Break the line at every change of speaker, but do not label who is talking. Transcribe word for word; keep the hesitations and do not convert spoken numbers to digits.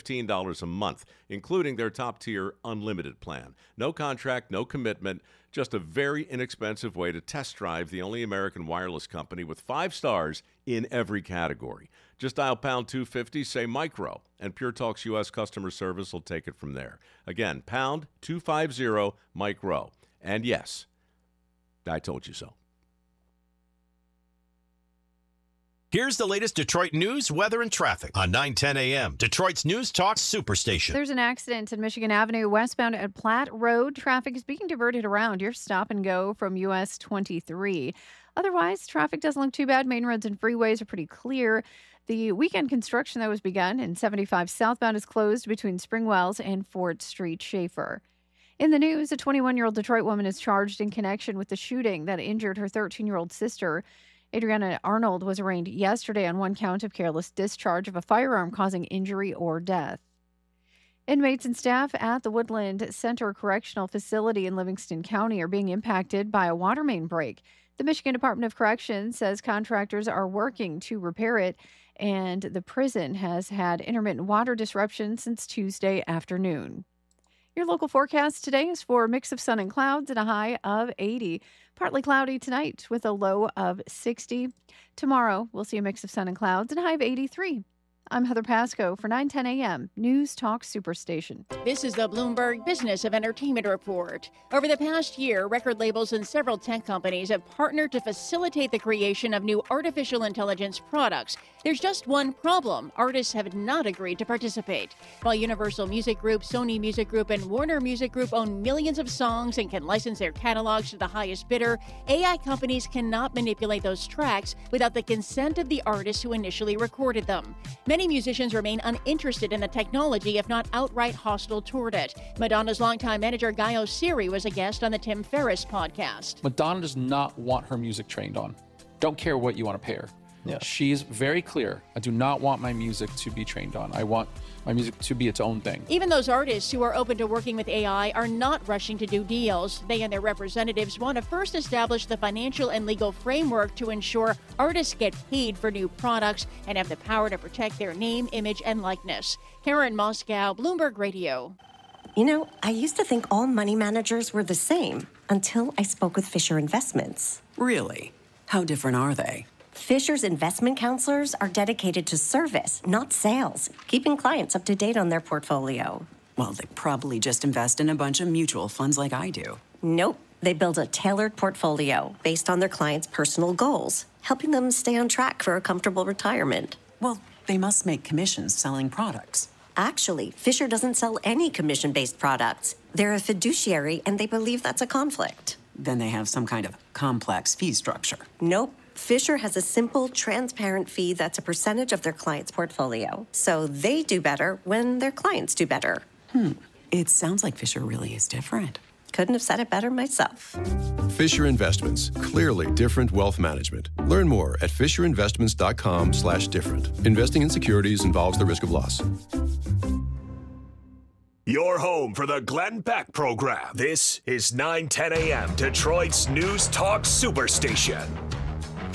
fifteen dollars a month, including their top-tier unlimited plan. No contract, no commitment, just a very inexpensive way to test drive the only American wireless company with five stars in every category. Just dial pound two fifty, say micro, and Pure Talk's U S customer service will take it from there. Again, pound two fifty, micro. And yes, I told you so.
Here's the latest Detroit news, weather, and traffic on nine ten a.m. Detroit's News Talk Superstation.
There's an accident in Michigan Avenue westbound at Platte Road. Traffic is being diverted around your stop and go from U S twenty-three. Otherwise, traffic doesn't look too bad. Main roads and freeways are pretty clear. The weekend construction that was begun in seventy-five southbound is closed between Springwells and Fort Street Schaefer. In the news, a twenty-one-year-old Detroit woman is charged in connection with the shooting that injured her thirteen-year-old sister. Adriana Arnold was arraigned yesterday on one count of careless discharge of a firearm causing injury or death. Inmates and staff at the Woodland Center Correctional Facility in Livingston County are being impacted by a water main break. The Michigan Department of Corrections says contractors are working to repair it, and the prison has had intermittent water disruption since Tuesday afternoon. Your local forecast today is for a mix of sun and clouds and a high of eighty. Partly cloudy tonight with a low of sixty. Tomorrow, we'll see a mix of sun and clouds and a high of eighty-three. I'm Heather Pasco for nine ten a.m. News Talk Superstation.
This is the Bloomberg Business of Entertainment Report. Over the past year, record labels and several tech companies have partnered to facilitate the creation of new artificial intelligence products. There's just one problem. Artists have not agreed to participate. While Universal Music Group, Sony Music Group, and Warner Music Group own millions of songs and can license their catalogs to the highest bidder, A I companies cannot manipulate those tracks without the consent of the artists who initially recorded them. Many musicians remain uninterested in the technology, if not outright hostile toward it. Madonna's longtime manager Guy Oseary was a guest on the Tim Ferriss podcast.
Madonna does not want her music trained on. Don't care what you want to pay her. Yeah. She's very clear. I do not want my music to be trained on. I want my music to be its own thing.
Even those artists who are open to working with A I are not rushing to do deals. They and their representatives want to first establish the financial and legal framework to ensure artists get paid for new products and have the power to protect their name, image, and likeness. Karen Moscow, Bloomberg Radio.
You know, I used to think all money managers were the same until I spoke with Fisher Investments.
Really? How different are they?
Fisher's investment counselors are dedicated to service, not sales, keeping clients up to date on their portfolio.
Well, they probably just invest in a bunch of mutual funds like I do.
Nope. They build a tailored portfolio based on their clients' personal goals, helping them stay on track for a comfortable retirement.
Well, they must make commissions selling products.
Actually, Fisher doesn't sell any commission-based products. They're a fiduciary, and they believe that's a conflict.
Then they have some kind of complex fee structure.
Nope. Fisher has a simple, transparent fee that's a percentage of their client's portfolio. So they do better when their clients do better.
Hmm. It sounds like Fisher really is different.
Couldn't have said it better myself.
Fisher Investments. Clearly different wealth management. Learn more at fisherinvestments.com slash different. Investing in securities involves the risk of loss.
Your home for the Glenn Beck Program. This is nine ten a.m. Detroit's News Talk Superstation.